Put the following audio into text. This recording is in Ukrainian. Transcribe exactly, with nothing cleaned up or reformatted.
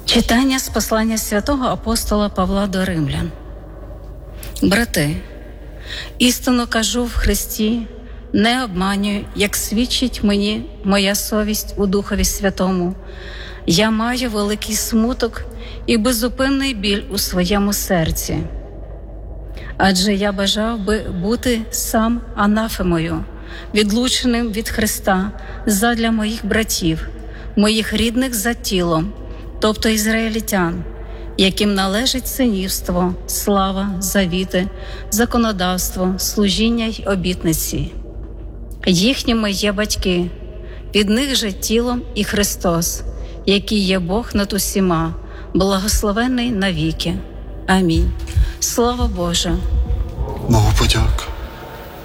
Читання з послання святого апостола Павла до римлян. Брати, істинно кажу в Христі, не обманюю, як свідчить мені моя совість у Духові Святому. Я маю великий смуток і безупинний біль у своєму серці. Адже я бажав би бути сам анафемою, відлученим від Христа задля моїх братів, моїх рідних за тілом, тобто ізраїльтян, яким належить синівство, слава, завіти, законодавство, служіння й обітниці. Їхніми є батьки, від них же тілом і Христос, який є Бог над усіма, благословений навіки. Амінь. Слава Божа! Богу подяка.